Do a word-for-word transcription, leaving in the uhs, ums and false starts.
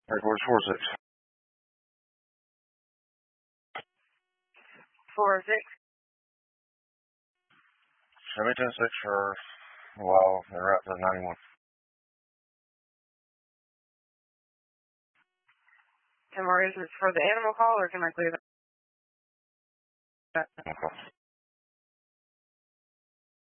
Headquarters four six. four six. Chevy ten six for a while. They're out to ninety-one. And Maurice, is for the animal call, or can I clear that? Okay.